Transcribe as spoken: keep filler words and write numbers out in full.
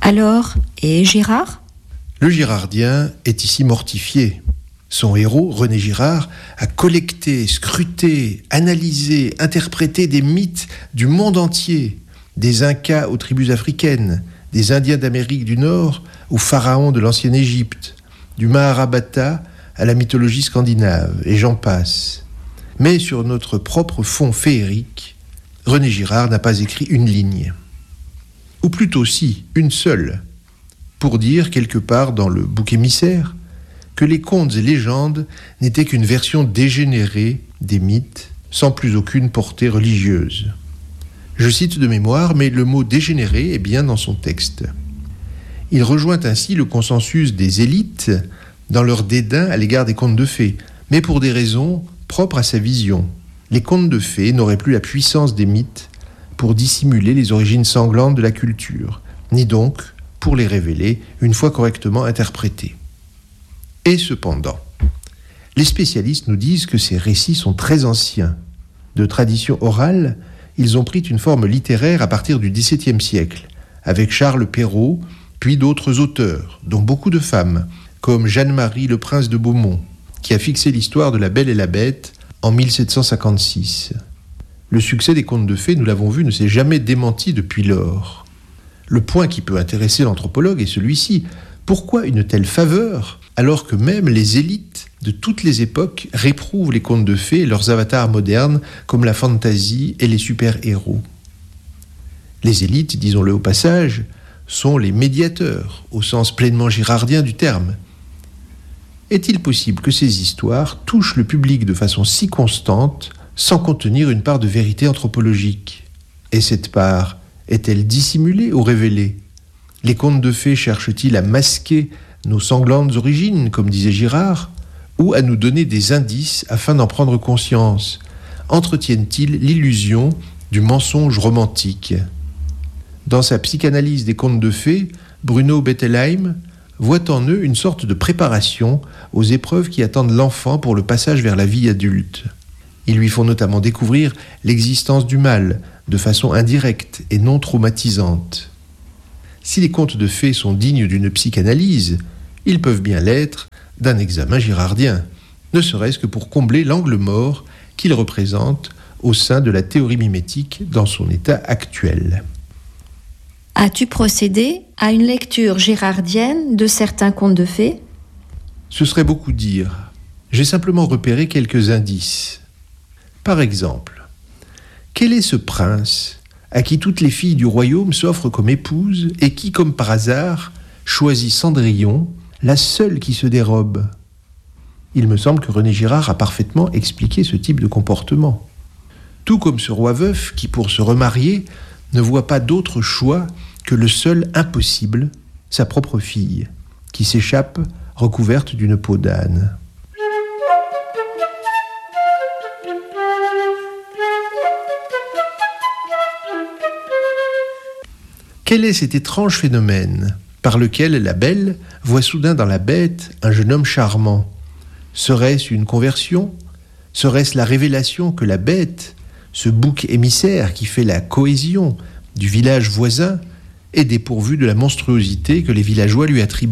Alors, et Girard ? Le girardien est ici mortifié. Son héros, René Girard, a collecté, scruté, analysé, interprété des mythes du monde entier, des Incas aux tribus africaines, des Indiens d'Amérique du Nord aux pharaons de l'ancienne Égypte, du Mahabharata à la mythologie scandinave, et j'en passe. Mais sur notre propre fond féerique, René Girard n'a pas écrit une ligne. Ou plutôt si, une seule, pour dire quelque part dans le bouc émissaire que les contes et légendes n'étaient qu'une version dégénérée des mythes, sans plus aucune portée religieuse. Je cite de mémoire, mais le mot « dégénéré » est bien dans son texte. Il rejoint ainsi le consensus des élites dans leur dédain à l'égard des contes de fées, mais pour des raisons propres à sa vision. Les contes de fées n'auraient plus la puissance des mythes pour dissimuler les origines sanglantes de la culture, ni donc pour les révéler une fois correctement interprétés. Et cependant, les spécialistes nous disent que ces récits sont très anciens. De tradition orale, ils ont pris une forme littéraire à partir du dix-septième siècle, avec Charles Perrault, puis d'autres auteurs, dont beaucoup de femmes, comme Jeanne-Marie Le Prince de Beaumont, qui a fixé l'histoire de La Belle et la Bête en mille sept cent cinquante-six. Le succès des contes de fées, nous l'avons vu, ne s'est jamais démenti depuis lors. Le point qui peut intéresser l'anthropologue est celui-ci. Pourquoi une telle faveur, alors que même les élites de toutes les époques réprouvent les contes de fées et leurs avatars modernes comme la fantasy et les super-héros ? Les élites, disons-le au passage, sont les médiateurs, au sens pleinement girardien du terme. Est-il possible que ces histoires touchent le public de façon si constante sans contenir une part de vérité anthropologique ? Et cette part est-elle dissimulée ou révélée ? Les contes de fées cherchent-ils à masquer nos sanglantes origines, comme disait Girard, ou à nous donner des indices afin d'en prendre conscience ? Entretiennent-ils l'illusion du mensonge romantique ? Dans sa psychanalyse des contes de fées, Bruno Bettelheim voit en eux une sorte de préparation aux épreuves qui attendent l'enfant pour le passage vers la vie adulte. Ils lui font notamment découvrir l'existence du mal de façon indirecte et non traumatisante. Si les contes de fées sont dignes d'une psychanalyse, ils peuvent bien l'être d'un examen girardien, ne serait-ce que pour combler l'angle mort qu'ils représentent au sein de la théorie mimétique dans son état actuel. As-tu procédé à une lecture girardienne de certains contes de fées ? Ce serait beaucoup dire. J'ai simplement repéré quelques indices. Par exemple, quel est ce prince à qui toutes les filles du royaume s'offrent comme épouse et qui, comme par hasard, choisit Cendrillon, la seule qui se dérobe ? Il me semble que René Girard a parfaitement expliqué ce type de comportement. Tout comme ce roi veuf qui, pour se remarier, ne voit pas d'autre choix que le seul impossible, sa propre fille, qui s'échappe recouverte d'une peau d'âne. Quel est cet étrange phénomène par lequel la belle voit soudain dans la bête un jeune homme charmant ? Serait-ce une conversion ? Serait-ce la révélation que la bête, ce bouc émissaire qui fait la cohésion du village voisin, est dépourvu de la monstruosité que les villageois lui attribuent ?